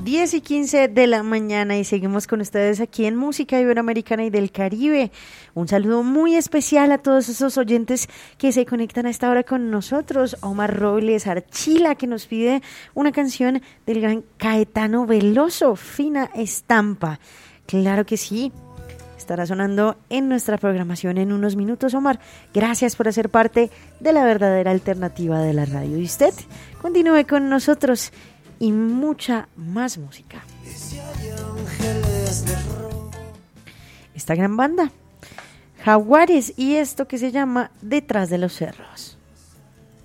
10:15 de la mañana y seguimos con ustedes aquí en Música Iberoamericana y del Caribe. Un saludo muy especial a todos esos oyentes que se conectan a esta hora con nosotros. Omar Robles Archila, que nos pide una canción del gran Caetano Veloso, Fina Estampa. Claro que sí. Estará sonando en nuestra programación en unos minutos. Omar, gracias por hacer parte de la verdadera alternativa de la radio. Y usted continúe con nosotros y mucha más música. Esta gran banda, Jaguares, y esto que se llama Detrás de los Cerros.